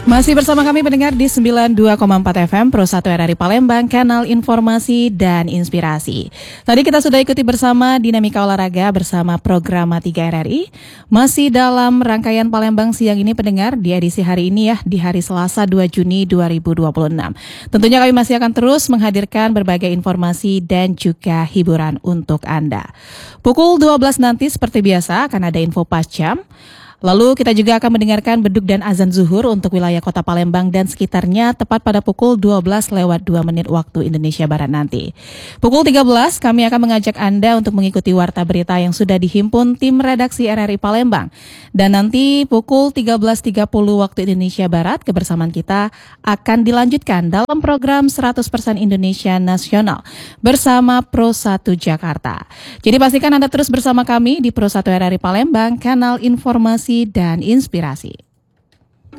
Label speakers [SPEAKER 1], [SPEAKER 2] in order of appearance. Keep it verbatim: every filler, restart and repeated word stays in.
[SPEAKER 1] Masih bersama kami pendengar di sembilan puluh dua koma empat F M Pro satu R R I Palembang, kanal informasi dan inspirasi. Tadi kita sudah ikuti bersama dinamika olahraga bersama program tiga R R I. Masih dalam rangkaian Palembang siang ini pendengar di edisi hari ini ya, di hari Selasa dua Juni dua ribu dua puluh enam. Tentunya kami masih akan terus menghadirkan berbagai informasi dan juga hiburan untuk Anda. Pukul dua belas nanti seperti biasa akan ada info pas jam. Lalu kita juga akan mendengarkan beduk dan azan zuhur untuk wilayah kota Palembang dan sekitarnya tepat pada pukul dua belas lewat dua menit waktu Indonesia Barat nanti. Pukul tiga belas kami akan mengajak Anda untuk mengikuti warta berita yang sudah dihimpun tim redaksi R R I Palembang. Dan nanti pukul tiga belas tiga puluh waktu Indonesia Barat kebersamaan kita akan dilanjutkan dalam program seratus persen Indonesia Nasional bersama Pro satu Jakarta. Jadi pastikan Anda terus bersama kami di Pro satu R R I Palembang, kanal informasi dan inspirasi.